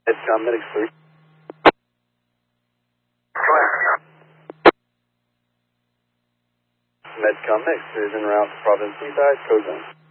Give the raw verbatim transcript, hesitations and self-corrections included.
Medcom Medics three. Medcom Medics is en route to Providence Seaside, code zone.